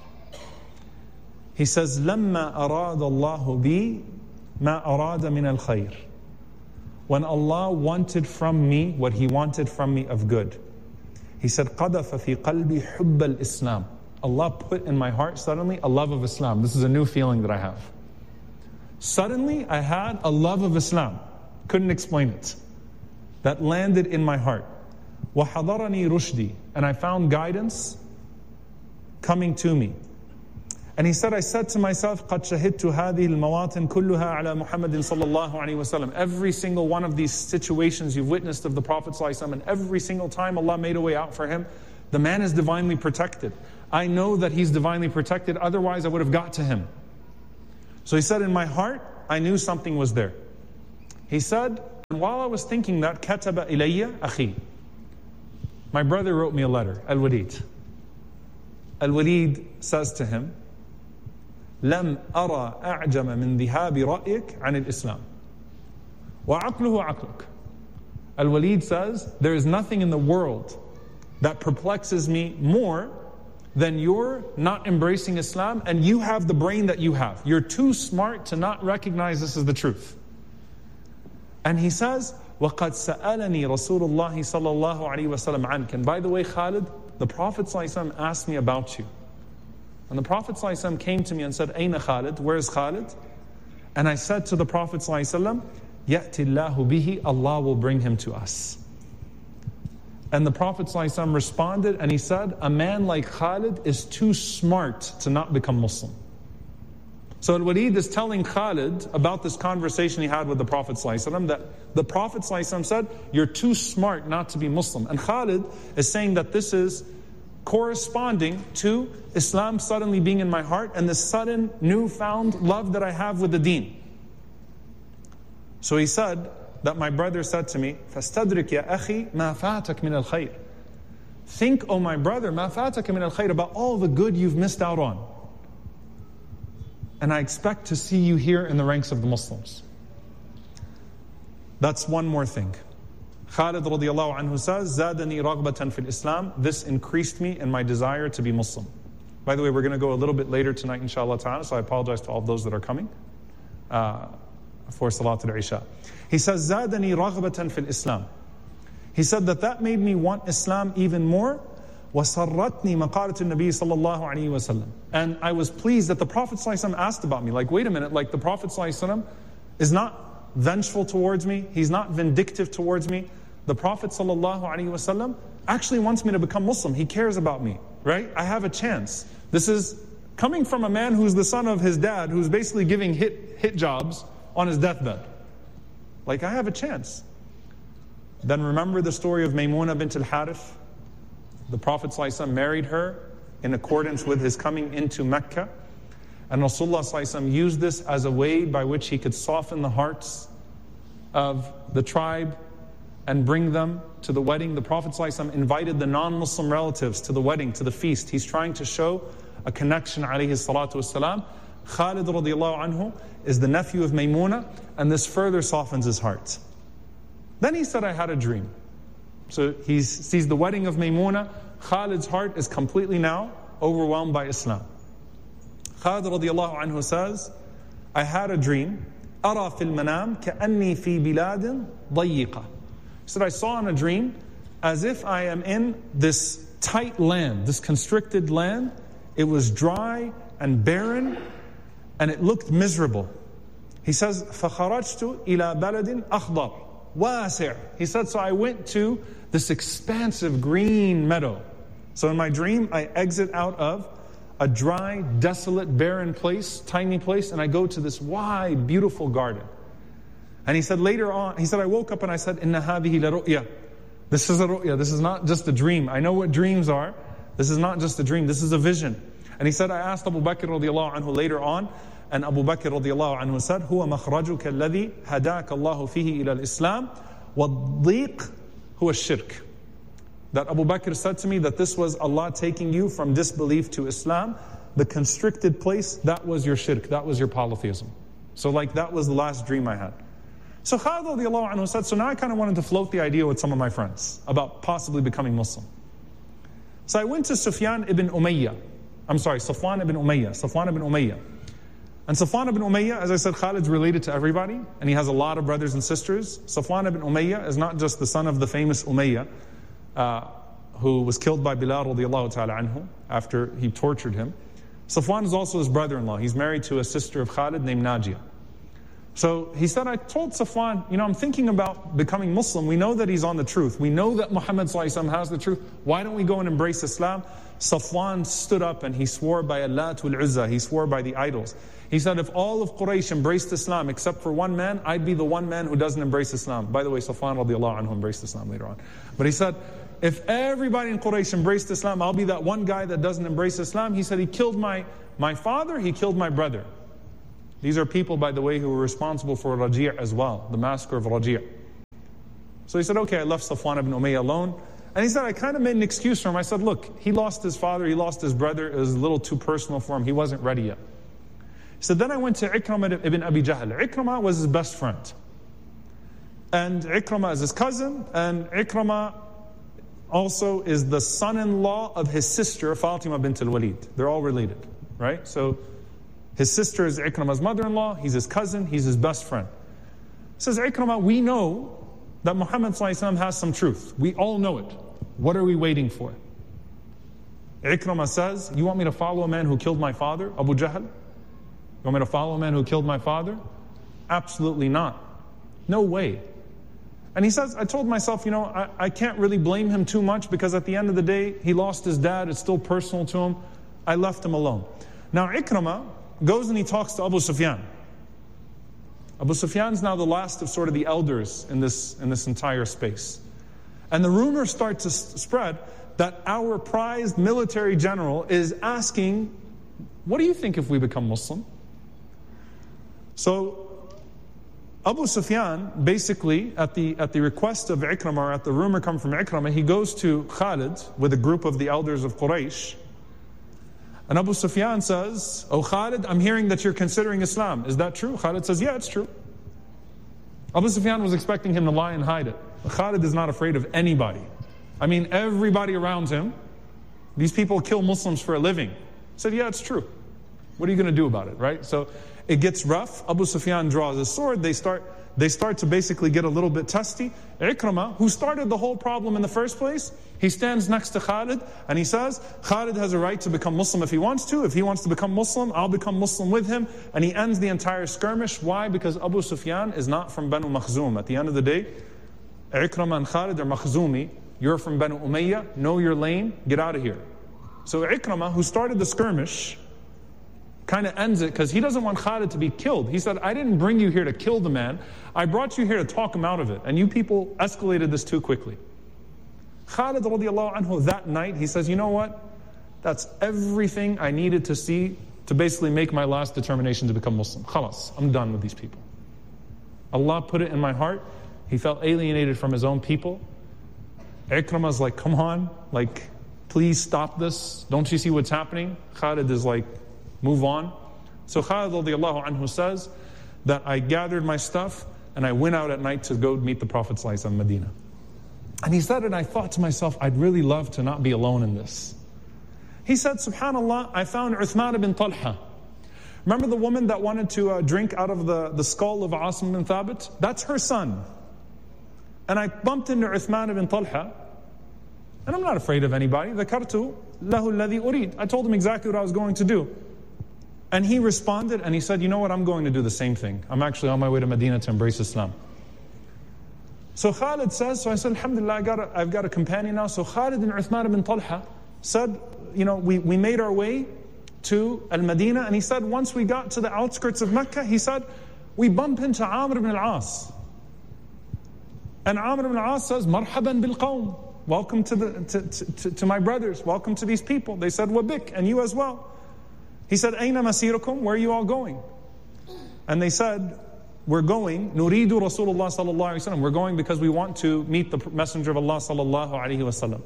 He says, لَمَّا أَرَادَ اللَّهُ بِي مَا أَرَادَ مِنَ الْخَيْرِ. When Allah wanted from me what He wanted from me of good. He said, قَذَفَ فِي قَلْبِي حُبَّ الْإِسْلَامِ. Allah put in my heart suddenly a love of Islam. This is a new feeling that I have. Suddenly I had a love of Islam. Couldn't explain it. That landed in my heart. وَحَضَرَنِي رُشْدِي. And I found guidance coming to me. And he said, I said to myself, قَدْ شَهِدْتُ هَذِهِ الْمَوَاطِنْ كُلُّهَا عَلَى مُحَمَّدٍ صَلَّى اللَّهُ عَلَيْهِ وَسَلَّمَ. Every single one of these situations you've witnessed of the Prophet ﷺ, and every single time Allah made a way out for him, The man is divinely protected. I know that he's divinely protected, otherwise I would have got to him. So he said, in my heart, I knew something was there. He said, and while I was thinking that, كَتَبَ إِلَيَّ أَخِي, my brother wrote me a letter, Al-Walid. Al-Walid says to him, لَمْ أَرَى أَعْجَمَ مِنْ ذِهَابِ رَأْيِكَ عَنِ الْإِسْلَامِ وَعَقْلُهُ عَقْلُكَ. Al-Walid says, there is nothing in the world that perplexes me more than you're not embracing Islam, and you have the brain that you have. You're too smart to not recognize this is the truth. And he says, وَقَدْ سَأَلَنِي رَسُولُ اللَّهِ صَلَّى اللَّهُ عَلَيْهِ وَسَلَّمَ عَنْكَ. And by the way, Khalid, the Prophet ﷺ asked me about you. And the Prophet ﷺ came to me and said, أَيْنَ Khalid? Where is Khalid? And I said to the Prophet ﷺ, يَأْتِ اللَّهُ بِهِ, Allah will bring him to us. And the Prophet ﷺ responded and he said, a man like Khalid is too smart to not become Muslim. So Al-Walid is telling Khalid about this conversation he had with the Prophet ﷺ, that the Prophet ﷺ said, you're too smart not to be Muslim. And Khalid is saying that this is corresponding to Islam suddenly being in my heart and the sudden newfound love that I have with the deen. So he said that my brother said to me, فَاسْتَدْرِكْ يَا أَخِي مَا فَاتَكْ مِنَ الْخَيْرِ. Think, oh my brother, مَا فَاتَكَ مِنَ الْخَيْرِ, about all the good you've missed out on. And I expect to see you here in the ranks of the Muslims. That's one more thing. Khalid radiallahu anhu says, زَادَنِي رَغْبَةً فِي الْإِسْلَامِ. This increased me in my desire to be Muslim. By the way, we're going to go a little bit later tonight, inshallah ta'ala, so I apologize to all those that are coming for Salat al-Isha. He says, زَادَنِي رَغْبَةً فِي الْإِسْلَامِ. He said that made me want Islam even more. وَسَرَّتْنِي مَقَالَةُ النَّبِيِّ صَلَّى اللَّهُ عَلَيْهِ وَسَلَّمَ. And I was pleased that the Prophet ﷺ asked about me. Like, wait a minute, like the Prophet ﷺ is not vengeful towards me. He's not vindictive towards me. The Prophet ﷺ actually wants me to become Muslim. He cares about me, right? I have a chance. This is coming from a man who's the son of his dad, who's basically giving hit jobs on his deathbed. Like, I have a chance. Then remember the story of Maymuna bint al-Harith? The Prophet ﷺ married her in accordance with his coming into Mecca. And Rasulullah ﷺ used this as a way by which he could soften the hearts of the tribe and bring them to the wedding. The Prophet ﷺ invited the non-Muslim relatives to the wedding, to the feast. He's trying to show a connection, alayhi salatu wasalam. Khalid radiallahu anhu is the nephew of Maymuna, and this further softens his heart. Then he said, I had a dream. So he sees the wedding of Maymuna. Khalid's heart is completely now overwhelmed by Islam. Khalid radiallahu anhu says, I had a dream. أَرَى فِي الْمَنَامِ كَأَنِّي فِي بِلَادٍ ضَيِّقَةٍ. He said, I saw in a dream as if I am in this tight land, this constricted land. It was dry and barren, and it looked miserable. He says, فَخَرَجْتُ إِلَى بَلَدٍ أَخْضَرٍ وَاسِعٍ. He said, so I went to this expansive green meadow. So in my dream, I exit out of a dry, desolate, barren place, tiny place, and I go to this wide, beautiful garden. And he said later on, he said, I woke up and I said, إِنَّ هَذِهِ لَرُؤْيَا. This is a ru'ya, this is not just a dream. I know what dreams are. This is not just a dream, this is a vision. And he said, I asked Abu Bakr radiallahu anhu later on, and Abu Bakr radiallahu anhu said, هُوَ مَخْرَجُكَ الَّذِي هَدَاكَ اللَّهُ فِيهِ إِلَى الْإِسْلَامِ وَالضِّيقُ هُوَ الشِّرْكُ. That Abu Bakr said to me that this was Allah taking you from disbelief to Islam. The constricted place, that was your shirk, that was your polytheism. So like that was the last dream I had. So Khalid radiallahu anhu said, so now I kind of wanted to float the idea with some of my friends about possibly becoming Muslim. So I went to Sufyan ibn Umayyah. Safwan ibn Umayyah. And Safwan ibn Umayyah, as I said, Khalid's related to everybody, and he has a lot of brothers and sisters. Safwan ibn Umayyah is not just the son of the famous Umayyah, who was killed by Bilal radiallahu ta'ala anhu after he tortured him. Safwan is also his brother-in-law. He's married to a sister of Khalid named Najia. So he said, I told Safwan, I'm thinking about becoming Muslim. We know that he's on the truth. We know that Muhammad sallallahu alaihi wasallam has the truth. Why don't we go and embrace Islam? Safwan stood up and he swore by Allah wal Uzza. He swore by the idols. He said, if all of Quraysh embraced Islam except for one man, I'd be the one man who doesn't embrace Islam. By the way, Safwan radiallahu anhu embraced Islam later on. But he said, if everybody in Quraysh embraced Islam, I'll be that one guy that doesn't embrace Islam. He said he killed my father, he killed my brother. These are people, by the way, who were responsible for Raji' as well, the massacre of Raji'. So he said, okay, I left Safwan ibn Umayyah alone. And he said, I kind of made an excuse for him. I said, look, he lost his father, he lost his brother. It was a little too personal for him. He wasn't ready yet. He said, then I went to Ikramah ibn Abi Jahl. Ikramah was his best friend. And Ikramah is his cousin. And Ikramah also is the son-in-law of his sister, Fatima bint al-Walid. They're all related, right? So his sister is Ikramah's mother-in-law. He's his cousin. He's his best friend. He says, Ikramah, we know that Muhammad ﷺ has some truth. We all know it. What are we waiting for? Ikramah says, you want me to follow a man who killed my father, Abu Jahl? You want me to follow a man who killed my father? Absolutely not. No way. And he says, I told myself, I can't really blame him too much because at the end of the day, he lost his dad. It's still personal to him. I left him alone. Now Ikramah goes and he talks to Abu Sufyan. Abu Sufyan is now the last of sort of the elders in this entire space. And the rumors start to spread that our prized military general is asking, what do you think if we become Muslim? So Abu Sufyan, basically, at the request of Ikramah, or at the rumor come from Ikramah, he goes to Khalid with a group of the elders of Quraysh. And Abu Sufyan says, oh Khalid, I'm hearing that you're considering Islam. Is that true? Khalid says, yeah, it's true. Abu Sufyan was expecting him to lie and hide it. Khalid is not afraid of anybody. I mean, everybody around him, these people kill Muslims for a living. He said, yeah, it's true. What are you going to do about it, right? So it gets rough. Abu Sufyan draws his sword. They start to basically get a little bit testy. Ikramah, who started the whole problem in the first place, he stands next to Khalid and he says, Khalid has a right to become Muslim if he wants to. If he wants to become Muslim, I'll become Muslim with him. And he ends the entire skirmish. Why? Because Abu Sufyan is not from Banu Makhzum. At the end of the day, Ikramah and Khalid are Makhzumi. You're from Banu Umayyah. Know your lane. Get out of here. So Ikramah, who started the skirmish, kind of ends it because he doesn't want Khalid to be killed. He said, I didn't bring you here to kill the man. I brought you here to talk him out of it. And you people escalated this too quickly. Khalid radiallahu anhu, that night, he says, you know what? That's everything I needed to see to basically make my last determination to become Muslim. Khalas, I'm done with these people. Allah put it in my heart. He felt alienated from his own people. Ikramah's like, come on, like, please stop this. Don't you see what's happening? Khalid is like, move on. So Khalid radiallahu anhu says that I gathered my stuff and I went out at night to go meet the Prophet ﷺ in Medina. And he said, and I thought to myself, I'd really love to not be alone in this. He said, subhanAllah, I found Uthman ibn Talha. Remember the woman that wanted to drink out of the skull of Asim bin Thabit? That's her son. And I bumped into Uthman ibn Talha. And I'm not afraid of anybody. ذَكَرْتُ لَهُ الَّذِي أُرِيد. I told him exactly what I was going to do. And he responded and he said, you know what, I'm going to do the same thing. I'm actually on my way to Medina to embrace Islam. So Khalid says, so I said, alhamdulillah, I've got a companion now. So Khalid and Uthman ibn Talha said, we made our way to Al-Madinah. And he said, once we got to the outskirts of Mecca, he said, we bump into Amr ibn al-As. And Amr ibn al-As says, marhaban bil qawm. Welcome to my brothers. Welcome to these people. They said, wabik, and you as well. He said, Aina masirukum? Where are you all going? And they said, we're going, nuridu Rasulullah sallallahu alayhi wa sallam. We're going because we want to meet the Messenger of Allah sallallahu alayhi wa sallam.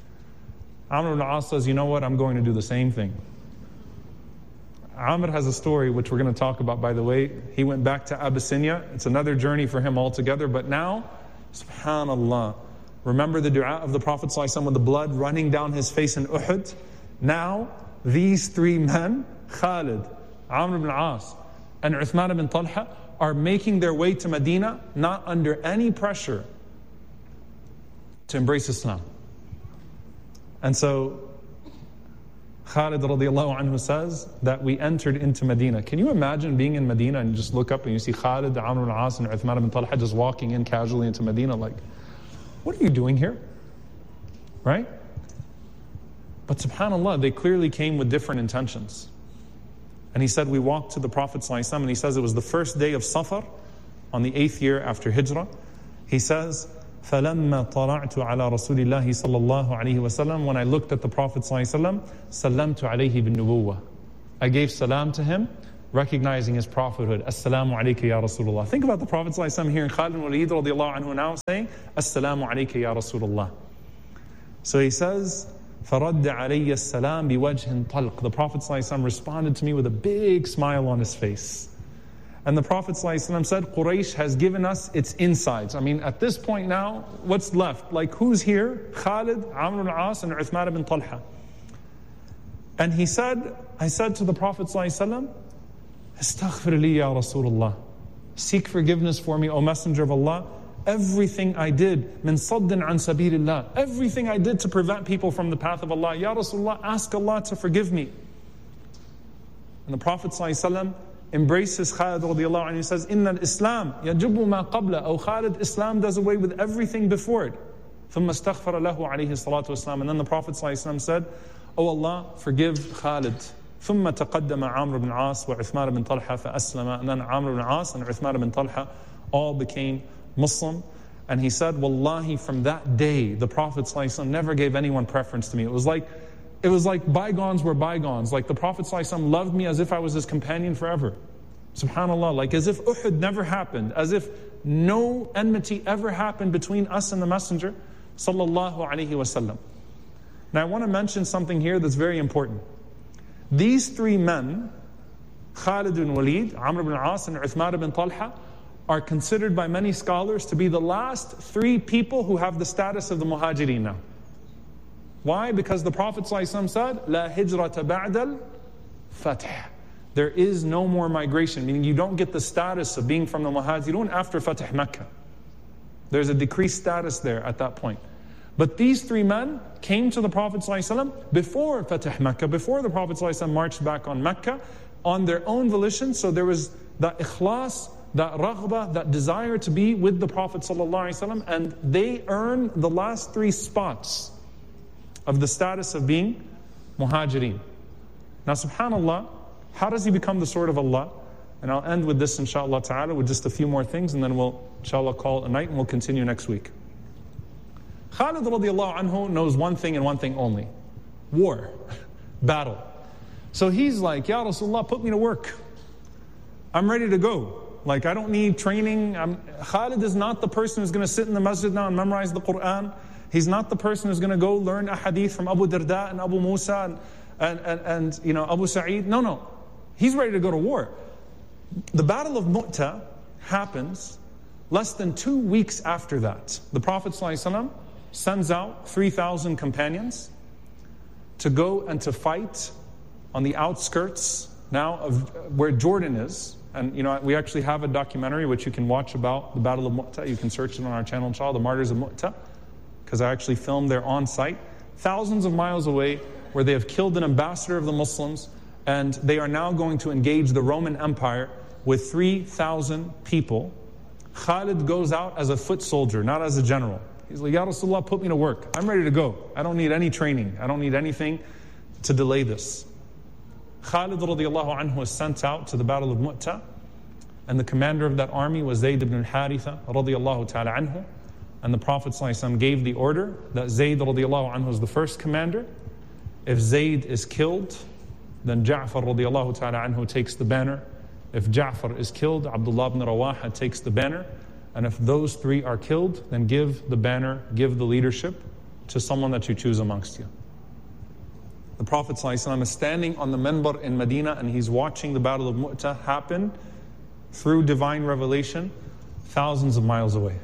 Amr ibn al-As says, you know what? I'm going to do the same thing. Amr has a story which we're going to talk about, by the way. He went back to Abyssinia. It's another journey for him altogether. But now, subhanallah, remember the dua of the Prophet ﷺ with the blood running down his face in Uhud? Now, these three men, Khalid, Amr ibn al-As, and Uthman ibn Talha, are making their way to Medina, not under any pressure to embrace Islam. And so, Khalid radiallahu anhu says that we entered into Medina. Can you imagine being in Medina and just look up and you see Khalid, Amr ibn al-As, and Uthman ibn Talha just walking in casually into Medina like, what are you doing here? Right? But subhanAllah, they clearly came with different intentions. And he said, we walked to the Prophet ﷺ, and he says it was the first day of Safar, on the 8th year after Hijrah. He says فَلَمَّا طَلَعْتُ عَلَى رَسُولِ اللَّهِ صَلَّى اللَّهُ عَلَيْهِ وَسَلَّمَ When I looked at the Prophet ﷺ, سَلَّمْتُ عَلَيْهِ بِالنُّبُوَّةِ I gave salam to him, recognizing his prophethood. Assalamu alayka ya Rasulullah. Think about the Prophet ﷺ here in Khalid bin Walid radiallahu anhu now saying, Assalamu alayka ya Rasulullah. So he says, فَرَدَّ عَلَيَّ السَّلَامِ بِوَجْهٍ طَلْقٍ The Prophet ﷺ responded to me with a big smile on his face. And the Prophet ﷺ said, Quraysh has given us its insides. I mean, at this point now, what's left? Like, who's here? Khalid, Amr ibn al-As, and Uthman ibn Talha. And he said, I said to the Prophet ﷺ, Astaghfir li ya Rasulullah. Seek forgiveness for me, O Messenger of Allah. Everything I did, min saddin an sabilillah. Everything I did to prevent people from the path of Allah. Ya Rasulullah, ask Allah to forgive me. And the Prophet ﷺ embraces Khalid radiallahu anhu. He says, Inna al-Islam yajubu ma qabla. O Khalid, Islam does away with everything before it. ثم استغفر له عليه الصلاة والسلام. And then the Prophet ﷺ said, O Allah, forgive Khalid. ثم تقدم عمرو بن العاص وعثمان بن طلحة فأسلم. And then Amr ibn al-As and Uthman ibn Talha all became Muslim. And he said, Wallahi, from that day, the Prophet ﷺ never gave anyone preference to me. It was like bygones were bygones. Like the Prophet ﷺ loved me as if I was his companion forever. SubhanAllah, like as if Uhud never happened, as if no enmity ever happened between us and the Messenger sallallahu alaihi wasallam. Now I want to mention something here that's very important. These three men, Khalid bin Walid, Amr ibn al-As, and Uthman ibn Talha, are considered by many scholars to be the last three people who have the status of the Muhajirin now. Why? Because the Prophet ﷺ said, لا هجرة بعد الفتح. There is no more migration, meaning you don't get the status of being from the Muhajirun after Fatih Mecca. There's a decreased status there at that point. But these three men came to the Prophet ﷺ before Fatih Mecca, before the Prophet ﷺ marched back on Mecca, on their own volition. So there was that ikhlas, that raghbah, that desire to be with the Prophet ﷺ, and they earn the last three spots of the status of being muhajirin. Now subhanAllah, how does he become the sword of Allah? And I'll end with this inshaAllah ta'ala with just a few more things, and then we'll inshaAllah call it a night and we'll continue next week. Khalid radiallahu anhu knows one thing and one thing only: war, battle. So he's like, Ya Rasulullah, put me to work. I'm ready to go. Like, I don't need training. Khalid is not the person who's going to sit in the masjid now and memorize the Quran. He's not the person who's going to go learn a hadith from Abu Darda and Abu Musa and you know, Abu Sa'id. No. He's ready to go to war. The Battle of Mu'tah happens less than 2 weeks after that. The Prophet ﷺ sends out 3,000 companions to go and to fight on the outskirts now of where Jordan is. And you know, we actually have a documentary which you can watch about the Battle of Mu'tah. You can search it on our channel, inshallah, The Martyrs of Mu'tah, because I actually filmed there on site, thousands of miles away, where they have killed an ambassador of the Muslims, and they are now going to engage the Roman Empire with 3,000 people. Khalid goes out as a foot soldier, not as a general. He's like, Ya Rasulullah, put me to work. I'm ready to go. I don't need any training. I don't need anything to delay this. Khalid radiallahu anhu was sent out to the Battle of Mu'tah, and the commander of that army was Zayd ibn al-Haritha radiallahu ta'ala anhu. And the Prophet ﷺ gave the order that Zayd radiallahu anhu is the first commander. If Zayd is killed, then Ja'far radiallahu ta'ala anhu takes the banner. If Ja'far is killed, Abdullah ibn Rawaha takes the banner. And if those three are killed, then give the banner, give the leadership to someone that you choose amongst you. The Prophet ﷺ is standing on the minbar in Medina, and he's watching the Battle of Mu'tah happen through divine revelation thousands of miles away.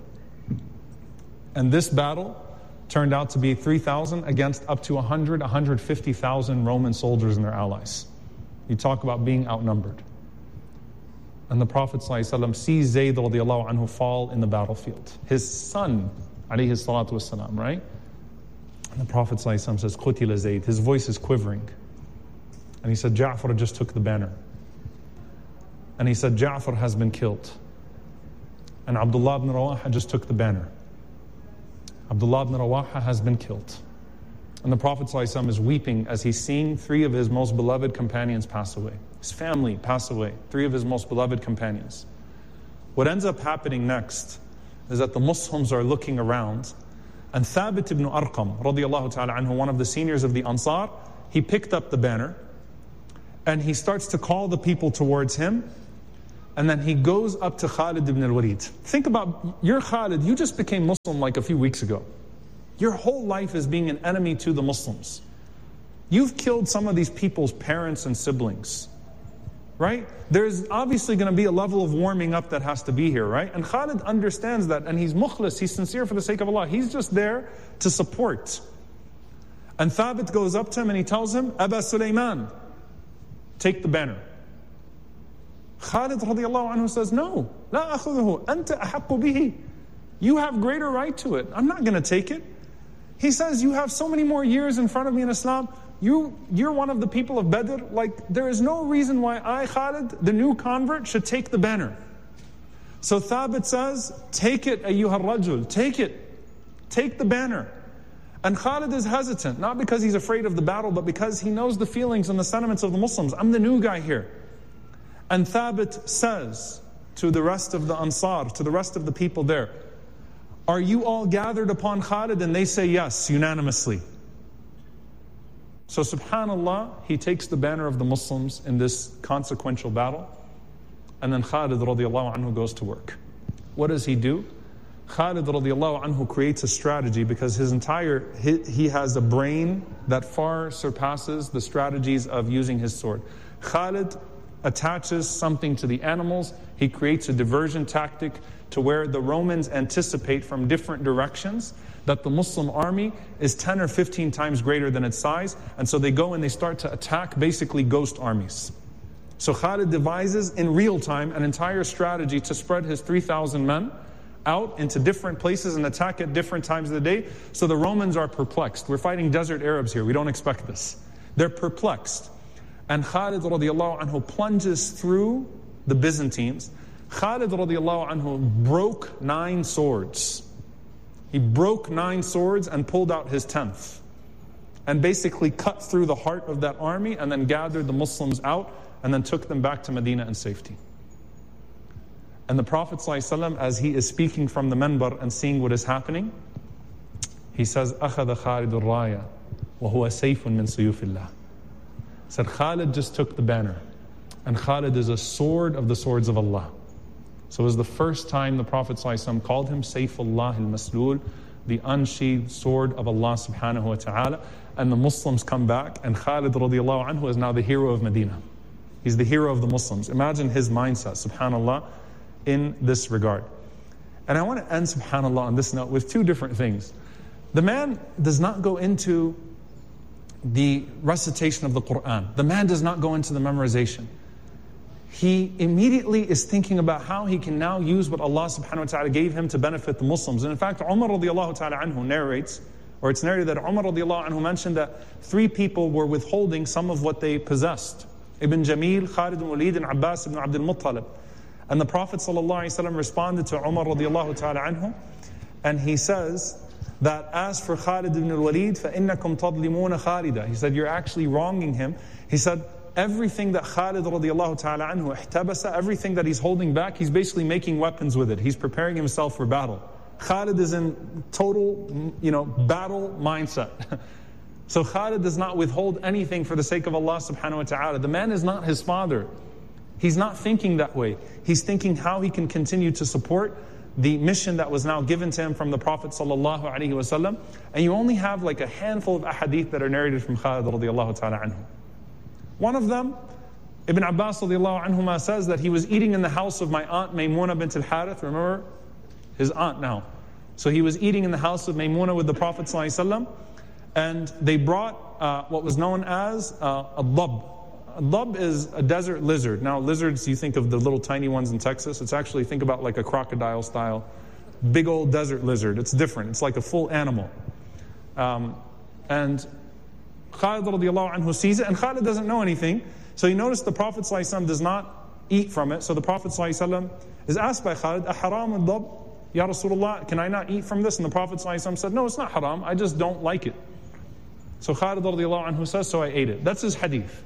And this battle turned out to be 3,000 against up to 150,000 Roman soldiers and their allies. You talk about being outnumbered. And the Prophet ﷺ sees Zayd radiallahu anhu fall in the battlefield. His son, alayhi salatu wasalam, right? And the Prophet ﷺ says, Qutila Zayd. His voice is quivering. And he said, Ja'far just took the banner. And he said, Ja'far has been killed. And Abdullah ibn Rawaha just took the banner. Abdullah ibn Rawaha has been killed. And the Prophet ﷺ is weeping as he's seeing 3 of his most beloved companions pass away. His family pass away. 3 of his most beloved companions. What ends up happening next is that the Muslims are looking around, and Thabit ibn Arqam, radiallahu ta'ala anhu, one of the seniors of the Ansar, he picked up the banner, and he starts to call the people towards him, and then he goes up to Khalid ibn al-Walid. Think about, you're Khalid, you just became Muslim like a few weeks ago. Your whole life is being an enemy to the Muslims. You've killed some of these people's parents and siblings, right? There's obviously going to be a level of warming up that has to be here, right? And Khalid understands that, and he's mukhlis, he's sincere for the sake of Allah. He's just there to support. And Thabit goes up to him and he tells him, Aba Sulaiman, take the banner. Khalid radiallahu anhu says, no, la akhudhu, anta ahaqqu bihi. You have greater right to it. I'm not going to take it. He says, you have so many more years in front of me in Islam. You're one of the people of Badr. Like, there is no reason why I, Khalid, the new convert, should take the banner. So Thabit says, take it, ayyuha rajul, take it. Take the banner. And Khalid is hesitant, not because he's afraid of the battle, but because he knows the feelings and the sentiments of the Muslims. I'm the new guy here. And Thabit says to the rest of the Ansar, to the rest of the people there, are you all gathered upon Khalid? And they say yes, unanimously. So subhanallah, he takes the banner of the Muslims in this consequential battle. And then Khalid radiallahu anhu goes to work. What does he do? Khalid radiallahu anhu creates a strategy because he has a brain that far surpasses the strategies of using his sword. Khalid attaches something to the animals. He creates a diversion tactic to where the Romans anticipate from different directions that the Muslim army is 10 or 15 times greater than its size. And so they go and they start to attack basically ghost armies. So Khalid devises in real time an entire strategy to spread his 3,000 men out into different places and attack at different times of the day. So the Romans are perplexed. We're fighting desert Arabs here. We don't expect this. They're perplexed. And Khalid radiallahu anhu plunges through the Byzantines. Khalid radiallahu anhu broke 9 swords. He broke 9 swords and pulled out his 10th. And basically cut through the heart of that army and then gathered the Muslims out and then took them back to Medina in safety. And the Prophet ﷺ, as he is speaking from the minbar and seeing what is happening, he says, أَخَذَ خَالِدُ الرَّايَةِ وَهُوَ سَيْفٌ مِّن سُيُوفِ اللَّهِ. Said Khalid just took the banner. And Khalid is a sword of the swords of Allah. So it was the first time the Prophet ﷺ called him Sayfullah al-Maslul, the unsheathed sword of Allah subhanahu wa ta'ala. And the Muslims come back, and Khalid radiallahu anhu is now the hero of Medina. He's the hero of the Muslims. Imagine his mindset, subhanallah, in this regard. And I want to end, subhanallah, on this note with 2 different things. The man does not go into the recitation of the Quran. The man does not go into the memorization. He immediately is thinking about how he can now use what Allah subhanahu wa ta'ala gave him to benefit the Muslims. And in fact, Umar radiallahu ta'ala anhu narrates, or it's narrated that Umar radiallahu anhu mentioned that 3 people were withholding some of what they possessed. Ibn Jamil, Khalid ibn Walid, and Abbas ibn Abdul Muttalib. And the Prophet ﷺ responded to Umar radiallahu ta'ala anhu, and he says that as for Khalid ibn al-Walid, فَإِنَّكُمْ تَظْلِمُونَ خَالِدًا. He said, you're actually wronging him. He said, everything that Khalid radiallahu ta'ala anhu ihtabasa, everything that he's holding back, he's basically making weapons with it. He's preparing himself for battle. Khalid is in total, battle mindset. So Khalid does not withhold anything for the sake of Allah subhanahu wa ta'ala. The man is not his father. He's not thinking that way. He's thinking how he can continue to support the mission that was now given to him from the Prophet sallallahu alaihi wasallam. And you only have like a handful of ahadith that are narrated from Khalid radiallahu ta'ala anhu. One of them, Ibn Abbas radiallahu anhuma says that he was eating in the house of my aunt Maymuna bint al-Harith. Remember? His aunt now. So he was eating in the house of Maymuna with the Prophet sallallahu alaihi wasallam. And they brought what was known as a dab. A dab is a desert lizard. Now lizards, you think of the little tiny ones in Texas. It's actually, think about like a crocodile style, big old desert lizard. It's different. It's like a full animal. And Khalid radiallahu anhu sees it, and Khalid doesn't know anything. So he noticed the Prophet ﷺ does not eat from it. So the Prophet ﷺ is asked by Khalid, "Aharam al-dab? Ya Rasulullah, can I not eat from this?" And the Prophet ﷺ said, "No, it's not haram. I just don't like it." So Khalid radiallahu anhu says, "So I ate it." That's his hadith.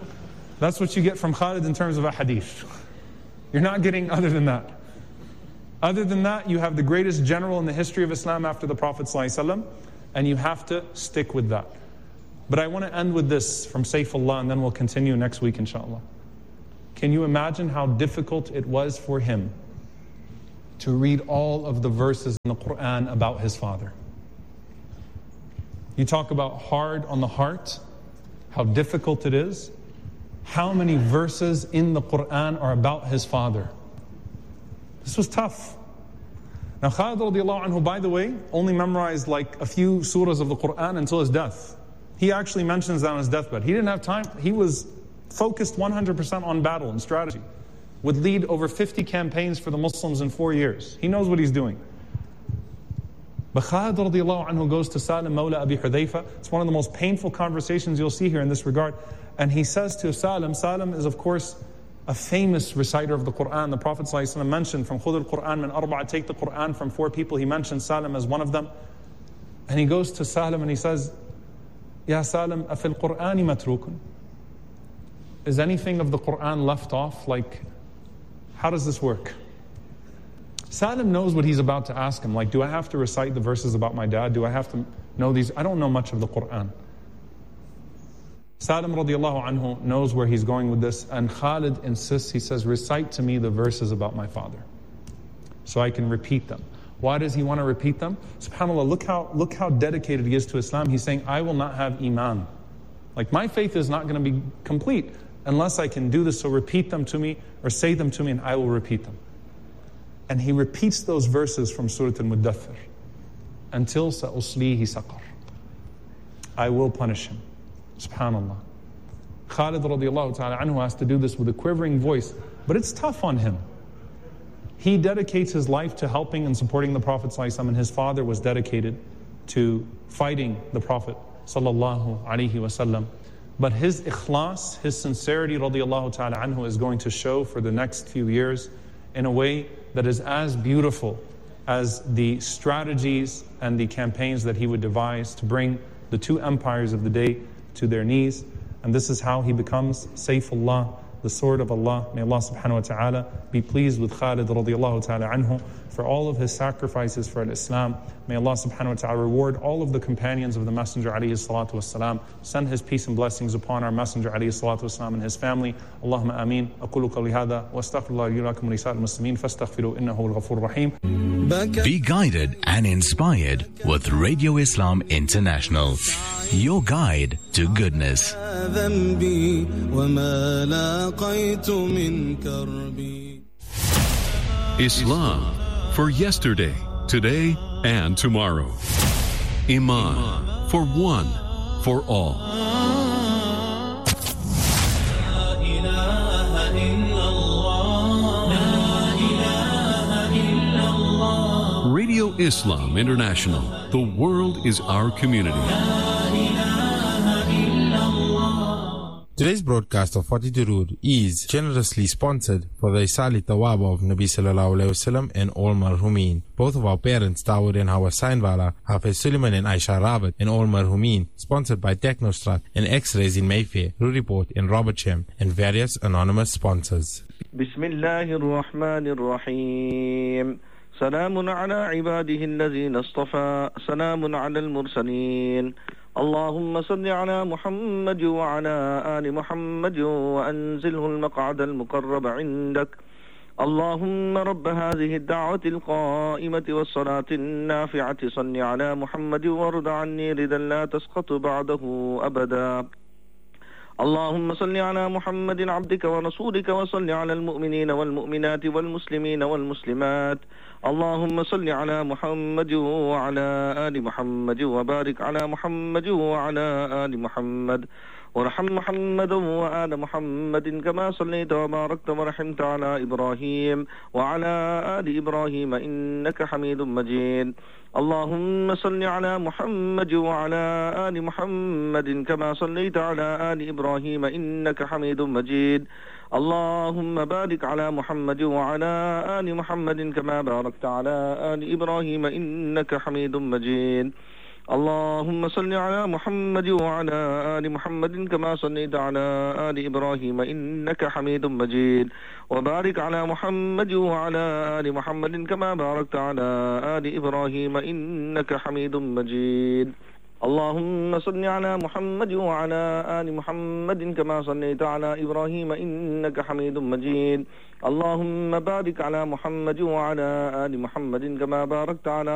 That's what you get from Khalid in terms of a hadith. You're not getting other than that. Other than that, you have the greatest general in the history of Islam after the Prophet ﷺ, and you have to stick with that. But I want to end with this from Saifullah, and then we'll continue next week, inshallah. Can you imagine how difficult it was for him to read all of the verses in the Quran about his father? You talk about hard on the heart, how difficult it is. How many verses in the Quran are about his father? This was tough. Now Khalid radiallahu anhu, by the way, only memorized like a few surahs of the Quran until his death. He actually mentions that on his deathbed. He didn't have time. He was focused 100% on battle and strategy. Would lead over 50 campaigns for the Muslims in 4 years. He knows what he's doing. But Khalid radiallahu anhu goes to Salim Mawla Abi Hudayfa. It's one of the most painful conversations you'll see here in this regard. And he says to Salim is of course a famous reciter of the Quran. The Prophet ﷺ mentioned from Khudh al-Quran min arba'a, take the Quran from 4 people. He mentioned Salim as one of them. And he goes to Salim and he says, Ya Salim, afil Qur'ani matrukun? Is anything of the Quran left off? Like, how does this work? Salim knows what he's about to ask him. Like, do I have to recite the verses about my dad? Do I have to know these? I don't know much of the Quran. Salim radiallahu anhu knows where he's going with this, and Khalid insists, he says, recite to me the verses about my father so I can repeat them. Why does he want to repeat them? SubhanAllah, look how dedicated he is to Islam. He's saying, I will not have iman. Like, my faith is not going to be complete unless I can do this, so repeat them to me, or say them to me, and I will repeat them. And he repeats those verses from Surah Al-Muddathir until sa'uslihi saqar. I will punish him. SubhanAllah. Khalid radiallahu ta'ala anhu has to do this with a quivering voice, but it's tough on him. He dedicates his life to helping and supporting the Prophet ﷺ, and his father was dedicated to fighting the Prophet ﷺ. But his ikhlas, his sincerity radiallahu ta'ala anhu is going to show for the next few years in a way that is as beautiful as the strategies and the campaigns that he would devise to bring the 2 empires of the day to their knees. And this is how he becomes Saifullah, the sword of Allah. May Allah subhanahu wa ta'ala be pleased with Khalid radiallahu ta'ala anhu for all of his sacrifices for Islam. May Allah subhanahu wa ta'ala reward all of the companions of the Messenger alayhi salatu wassalam. Send his peace and blessings upon our Messenger alayhi salatu wassalam and his family. Allahumma ameen. Aqulu qawli hadha wa astaghfirullah li wa lakum wa li sa'il muslimin fastaghfiru innahu al-ghafur rahim. Be guided and inspired with Radio Islam International, your guide to goodness. Islam for yesterday, today, and tomorrow. Iman for one, for all. Radio Islam International. The world is our community. Today's broadcast of 40 Durood is generously sponsored for the Isali Tawaba of Nabi Sallallahu Alaihi Wasallam and all marhumin. Both of our parents, Dawood and Hawa Sainwala, Hafiz Suleiman and Aisha Rabat, and all marhumin. Sponsored by Technostrut and X-Rays in Mayfair, Ruriport in Robertsham, and various anonymous sponsors. Bismillahir Rahmanir Rahim. سلام على عباده الذين اصطفى سلام على المرسلين اللهم صل على محمد وعلى آل محمد وأنزله المقعد المقرب عندك اللهم رب هذه الدعوة القائمة والصلاة النافعة صل على محمد وارض عني رضا لا تسقط بعده أبدا اللهم صل على محمد عبدك ورسولك وصل على المؤمنين والمؤمنات والمسلمين والمسلمات اللهم صل على محمد وعلى آل محمد وبارك على محمد وعلى آل محمد ورحم محمد وآل محمد كما صليت وباركت ورحمت على إبراهيم وعلى آل إبراهيم إنك حميد مجيد اللهم صل على محمد وعلى آل محمد كما صليت على آل إبراهيم إنك حميد مجيد اللهم بارك على محمد وعلى آل محمد كما باركت على آل إبراهيم إنك حميد مجيد اللهم صل على محمد وعلى آل محمد كما صليت على آل إبراهيم إنك حميد مجيد وبارك على محمد وعلى آل محمد كما باركت على آل إبراهيم إنك حميد مجيد اللهم صل على محمد وعلى آل محمد كما صليت على إبراهيم إنك حميد مجيد اللهم بارك على محمد وعلى آل محمد كما باركت على